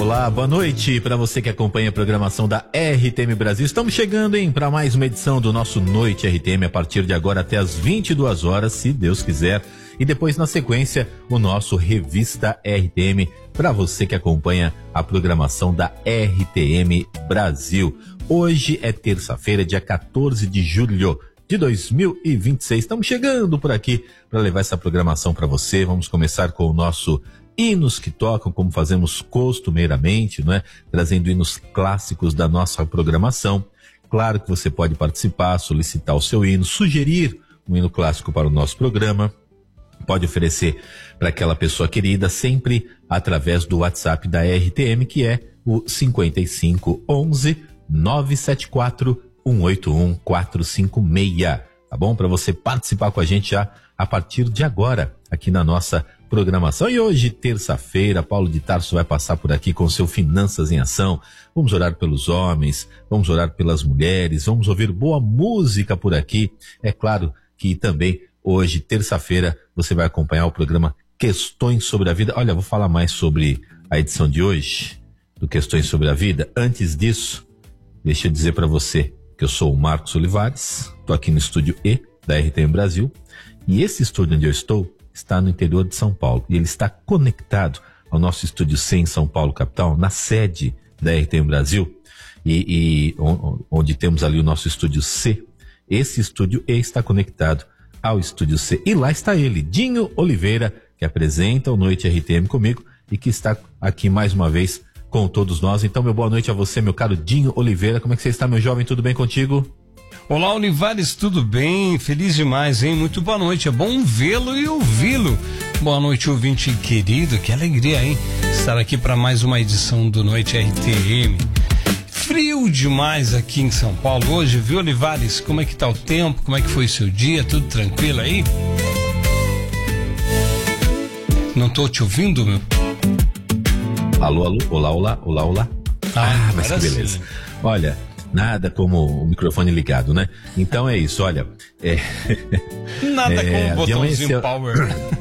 Olá, boa noite para você que acompanha a programação da RTM Brasil. Estamos chegando, para mais uma edição do nosso Noite RTM a partir de agora até as 22 horas, se Deus quiser. E depois, na sequência, o nosso Revista RTM para você que acompanha a programação da RTM Brasil. Hoje é terça-feira, dia 14 de julho de 2026. Estamos chegando por aqui para levar essa programação para você. Vamos começar com o nosso Hinos que Tocam, como fazemos costumeiramente, não é? Trazendo hinos clássicos da nossa programação. Claro que você pode participar, solicitar o seu hino, sugerir um hino clássico para o nosso programa. Pode oferecer para aquela pessoa querida, sempre através do WhatsApp da RTM, que é o 5511 974 181 456, tá bom? Para você participar com a gente já a partir de agora, aqui na nossa programação. E hoje, terça-feira, Paulo de Tarso vai passar por aqui com seu Finanças em Ação. Vamos orar pelos homens, vamos orar pelas mulheres, vamos ouvir boa música por aqui. É claro que também hoje, terça-feira, você vai acompanhar o programa Questões sobre a Vida. Olha, vou falar mais sobre a edição de hoje, do Questões sobre a Vida. Antes disso, deixa eu dizer para você que eu sou o Marcos Olivares, estou aqui no estúdio E da RTM Brasil, e esse estúdio onde eu estou está no interior de São Paulo, e ele está conectado ao nosso estúdio C em São Paulo, capital, na sede da RTM Brasil, e onde temos ali o nosso estúdio C. Esse estúdio E está conectado ao estúdio C, e lá está ele, Dinho Oliveira, que apresenta o Noite RTM comigo, e que está aqui mais uma vez com todos nós. Então, meu boa noite a você, meu caro Dinho Oliveira. Como é que você está, meu jovem? Tudo bem contigo? Olá, Olivares, tudo bem? Feliz demais, hein? Muito boa noite, é bom vê-lo e ouvi-lo. Boa noite, ouvinte querido, que alegria, hein? Estar aqui para mais uma edição do Noite RTM. Frio demais aqui em São Paulo hoje, viu, Olivares? Como é que tá o tempo? Como é que foi seu dia? Tudo tranquilo aí? Não tô te ouvindo, meu? Alô, alô, olá. Mas que beleza. Sim. Olha, nada como o microfone ligado, né? Então é isso, olha. Nada como o botãozinho power.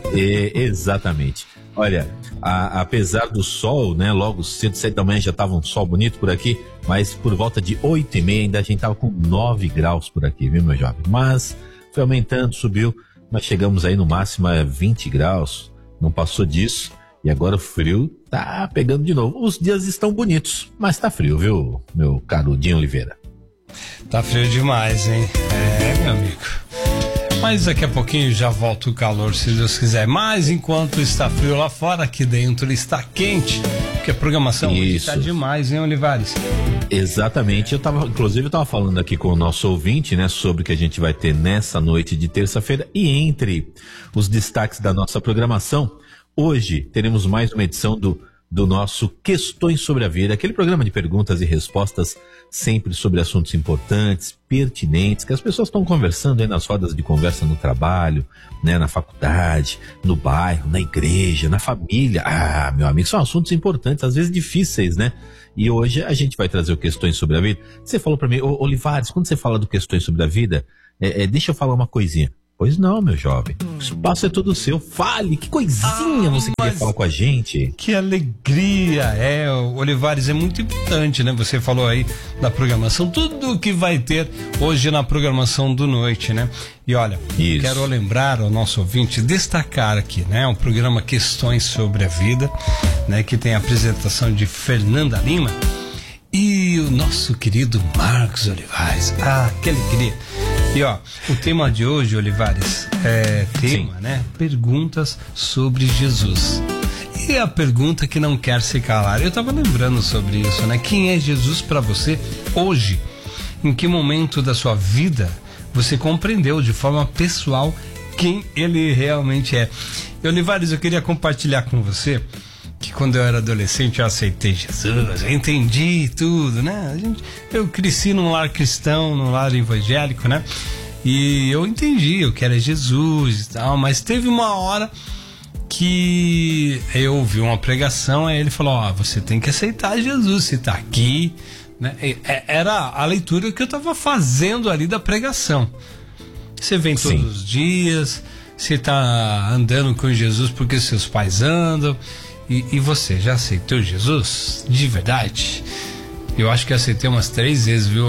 Exatamente. Olha, apesar do sol, né? Logo cedo, 7 da manhã já tava um sol bonito por aqui, mas por volta de 8h30 ainda a gente tava com 9 graus por aqui, viu, meu jovem? Mas foi aumentando, subiu, mas chegamos aí no máximo a 20 graus, não passou disso. E agora o frio tá pegando de novo. Os dias estão bonitos, mas tá frio, viu, meu caro Dinho Oliveira? Tá frio demais, hein? Meu amigo. Mas daqui a pouquinho já volta o calor, se Deus quiser. Mas enquanto está frio lá fora, aqui dentro está quente. Porque a programação hoje está demais, hein, Olivares? Exatamente. Inclusive eu tava falando aqui com o nosso ouvinte, né, sobre o que a gente vai ter nessa noite de terça-feira. E entre os destaques da nossa programação, hoje teremos mais uma edição do nosso Questões sobre a Vida, aquele programa de perguntas e respostas sempre sobre assuntos importantes, pertinentes, que as pessoas estão conversando aí nas rodas de conversa no trabalho, né, na faculdade, no bairro, na igreja, na família. Meu amigo, são assuntos importantes, às vezes difíceis, né? E hoje a gente vai trazer o Questões sobre a Vida. Você falou para mim, Olivares, quando você fala do Questões sobre a Vida, deixa eu falar uma coisinha. Pois não, meu jovem. O espaço é todo seu. Fale, que coisinha você queria falar com a gente? Que alegria! Olivares, é muito importante, né? Você falou aí da programação, tudo que vai ter hoje na programação do Noite, né? E olha, quero lembrar ao nosso ouvinte, destacar aqui, né? O programa Questões sobre a Vida, né? Que tem a apresentação de Fernanda Lima e o nosso querido Marcos Olivares. Que alegria! E o tema de hoje, Olivares, né? Perguntas sobre Jesus. E a pergunta que não quer se calar. Eu estava lembrando sobre isso, né? Quem é Jesus para você hoje? Em que momento da sua vida você compreendeu de forma pessoal quem ele realmente é? E, Olivares, eu queria compartilhar com você que quando eu era adolescente eu aceitei Jesus, eu entendi tudo, né? Eu cresci num lar cristão, num lar evangélico, né? E eu entendi o que era Jesus e tal, mas teve uma hora que eu ouvi uma pregação, aí ele falou, você tem que aceitar Jesus, você tá aqui, né? Era a leitura que eu estava fazendo ali da pregação. Você vem todos os dias, você tá andando com Jesus porque seus pais andam. E você, já aceitou Jesus? De verdade? Eu acho que aceitei umas 3 vezes, viu?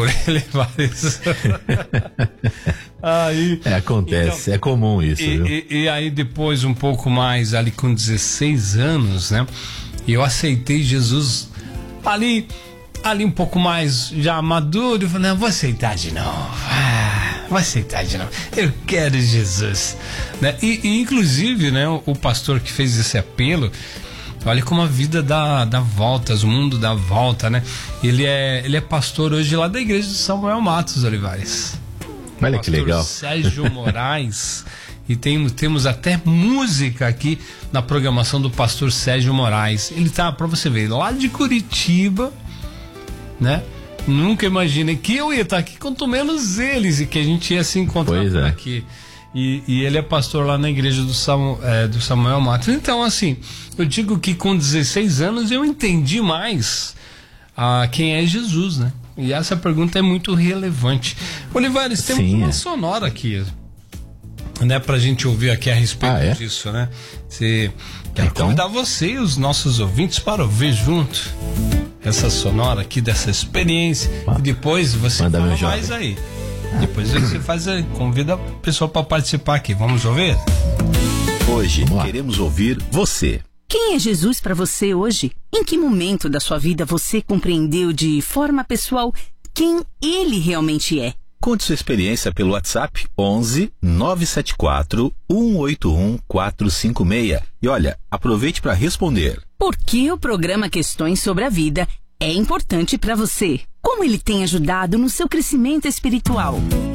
Aí, acontece, então, é comum isso, viu? E aí depois, um pouco mais, ali com 16 anos, né? Eu aceitei Jesus ali um pouco mais já maduro. Eu falei, não, vou aceitar de novo. Vou aceitar de novo. Eu quero Jesus, né? E inclusive, né? O pastor que fez esse apelo, olha como a vida dá voltas, o mundo dá volta, né? Ele é pastor hoje lá da igreja de Samuel Matos, Olivares. Olha que legal. Sérgio Moraes. E temos até música aqui na programação do pastor Sérgio Moraes. Ele tá, pra você ver, lá de Curitiba, né? Nunca imaginei que eu ia estar aqui, quanto menos eles, e que a gente ia se encontrar por aqui. E ele é pastor lá na igreja do Samuel Matos. Então, assim, eu digo que com 16 anos eu entendi mais quem é Jesus, né? E essa pergunta é muito relevante. Olivares, temos uma sonora aqui, né, pra gente ouvir aqui a respeito disso, né? Quero convidar você e os nossos ouvintes para ouvir junto essa sonora aqui, dessa experiência. E depois você fala mais aí. Depois você convida a pessoa para participar aqui. Vamos ouvir? Hoje queremos ouvir você. Quem é Jesus para você hoje? Em que momento da sua vida você compreendeu de forma pessoal quem Ele realmente é? Conte sua experiência pelo WhatsApp 11 974 181 456. E olha, aproveite para responder. Por que o programa Questões sobre a Vida é importante para você? Como ele tem ajudado no seu crescimento espiritual?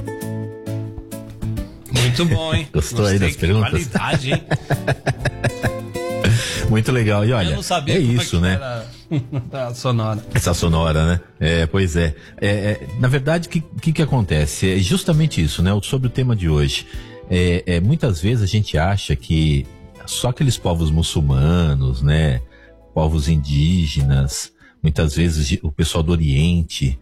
Muito bom, hein? Gostou aí das perguntas? Qualidade, hein? Muito legal. E olha, eu não sabia isso, né? A sonora. Essa sonora, né? Pois é. Na verdade, o que acontece? É justamente isso, né? Sobre o tema de hoje. Muitas vezes a gente acha que só aqueles povos muçulmanos, né? Povos indígenas, muitas vezes o pessoal do Oriente,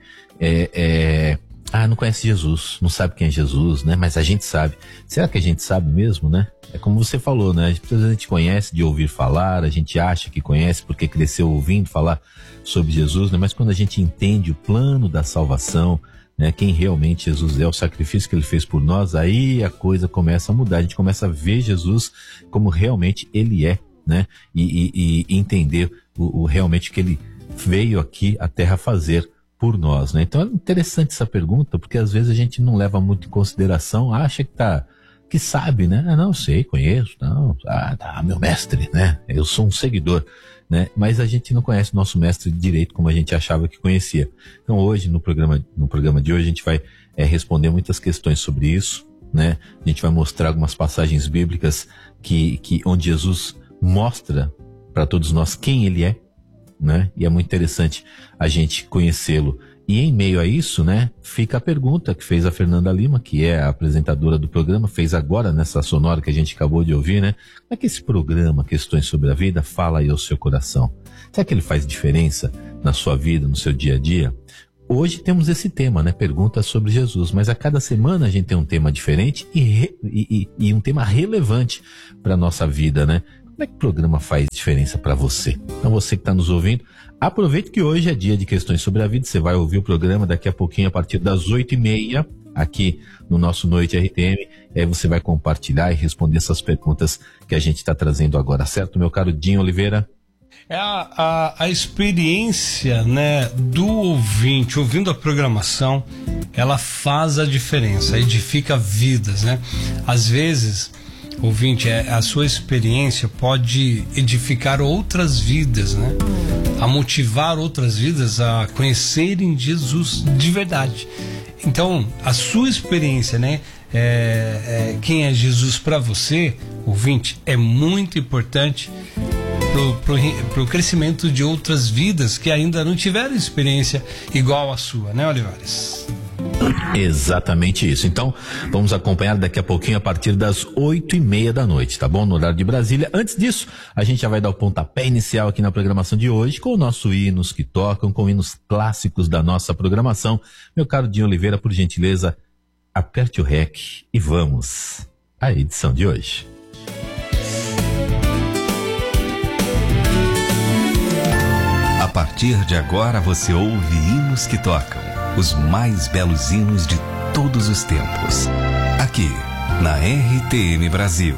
não conhece Jesus, não sabe quem é Jesus, né? Mas a gente sabe. Será que a gente sabe mesmo, né? É como você falou, né? Às vezes a gente conhece de ouvir falar, a gente acha que conhece porque cresceu ouvindo falar sobre Jesus, né? Mas quando a gente entende o plano da salvação, né? Quem realmente Jesus é, o sacrifício que ele fez por nós, aí a coisa começa a mudar. A gente começa a ver Jesus como realmente ele é, né? E entender realmente que ele veio aqui à Terra fazer por nós, né? Então é interessante essa pergunta, porque às vezes a gente não leva muito em consideração, acha que sabe, né? Não, sei, conheço, não, meu mestre, né? Eu sou um seguidor, né? Mas a gente não conhece o nosso mestre direito como a gente achava que conhecia. Então hoje, no programa de hoje, a gente vai responder muitas questões sobre isso, né? A gente vai mostrar algumas passagens bíblicas onde Jesus mostra para todos nós quem ele é, né? E é muito interessante a gente conhecê-lo. E em meio a isso, né, fica a pergunta que fez a Fernanda Lima, que é a apresentadora do programa, fez agora nessa sonora que a gente acabou de ouvir, né? Como é que esse programa, Questões sobre a Vida, fala aí ao seu coração? Será que ele faz diferença na sua vida, no seu dia a dia? Hoje temos esse tema, né? Perguntas sobre Jesus, mas a cada semana a gente tem um tema diferente e um tema relevante para a nossa vida, né? Como é que o programa faz diferença para você? Então você que está nos ouvindo, aproveite que hoje é dia de Questões sobre a Vida. Você vai ouvir o programa daqui a pouquinho, a partir das 8h30, aqui no nosso Noite RTM. Aí você vai compartilhar e responder essas perguntas que a gente está trazendo agora, certo, meu caro Dinho Oliveira? A experiência, né, do ouvinte, ouvindo a programação, ela faz a diferença, edifica vidas, né? Às vezes, ouvinte, a sua experiência pode edificar outras vidas, né? A motivar outras vidas a conhecerem Jesus de verdade. Então, a sua experiência, né? Quem é Jesus para você, ouvinte, é muito importante pro crescimento de outras vidas que ainda não tiveram experiência igual à sua, né, Olivares? Exatamente isso. Então, vamos acompanhar daqui a pouquinho a partir das 8h30 da noite, tá bom? No horário de Brasília. Antes disso, a gente já vai dar o pontapé inicial aqui na programação de hoje com o nosso hinos que tocam, com hinos clássicos da nossa programação. Meu caro Dinho Oliveira, por gentileza, aperte o REC e vamos à edição de hoje. partir de agora você ouve hinos que tocam, os mais belos hinos de todos os tempos. Aqui, na RTM Brasil.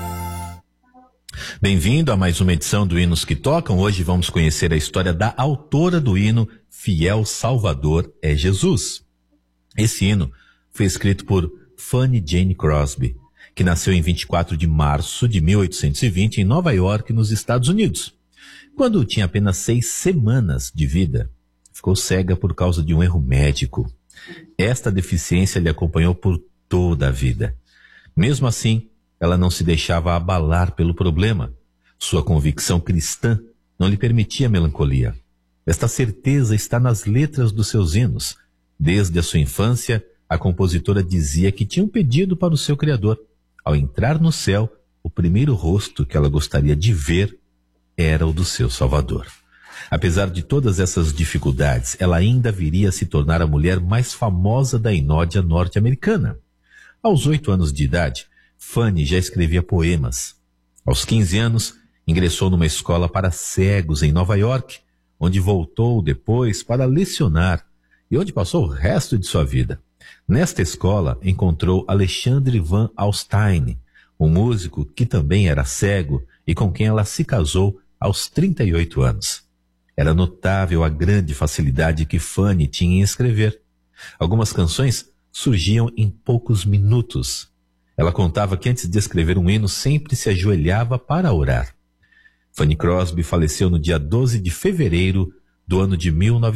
Bem-vindo a mais uma edição do Hinos que Tocam. Hoje vamos conhecer a história da autora do hino Fiel Salvador é Jesus. Esse hino foi escrito por Fanny Jane Crosby, que nasceu em 24 de março de 1820 em Nova York, nos Estados Unidos. Quando tinha apenas 6 semanas de vida, ficou cega por causa de um erro médico. Esta deficiência lhe acompanhou por toda a vida. Mesmo assim, ela não se deixava abalar pelo problema. Sua convicção cristã não lhe permitia melancolia. Esta certeza está nas letras dos seus hinos. Desde a sua infância, a compositora dizia que tinha um pedido para o seu Criador. Ao entrar no céu, o primeiro rosto que ela gostaria de ver era o do seu Salvador. Apesar de todas essas dificuldades, ela ainda viria a se tornar a mulher mais famosa da inódia norte-americana. Aos 8 anos de idade, Fanny já escrevia poemas. Aos 15 anos, ingressou numa escola para cegos em Nova York, onde voltou depois para lecionar e onde passou o resto de sua vida. Nesta escola, encontrou Alexandre Van Alstyne, um músico que também era cego e com quem ela se casou aos 38 anos. Era notável a grande facilidade que Fanny tinha em escrever. Algumas canções surgiam em poucos minutos. Ela contava que antes de escrever um hino sempre se ajoelhava para orar. Fanny Crosby faleceu no dia 12 de fevereiro do ano de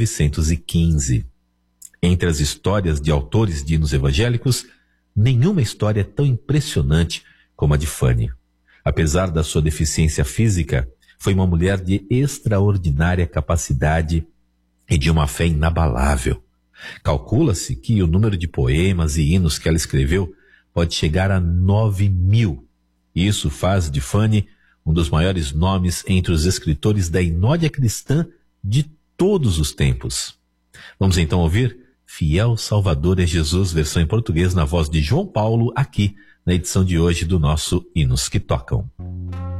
1915. Entre as histórias de autores de hinos evangélicos, nenhuma história é tão impressionante como a de Fanny. Apesar da sua deficiência física, foi uma mulher de extraordinária capacidade e de uma fé inabalável. Calcula-se que o número de poemas e hinos que ela escreveu pode chegar a 9.000. Isso faz de Fanny um dos maiores nomes entre os escritores da inódia cristã de todos os tempos. Vamos então ouvir Fiel Salvador é Jesus, versão em português, na voz de João Paulo, aqui na edição de hoje do nosso Hinos que Tocam.